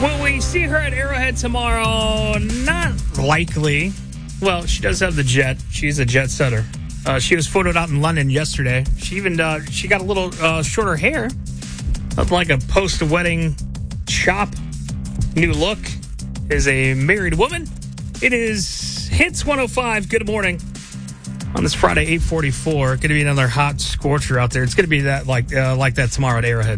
Will we see her at Arrowhead tomorrow? Not likely. Well, she does have the jet. She's a jet setter. She was photoed out in London yesterday. She even she got a little shorter hair. Looked like a post-wedding chop. New look. Is a married woman. It is Hits 105. Good morning. On this Friday, 8:44. Going to be another hot scorcher out there. It's going to be that like that tomorrow at Arrowhead.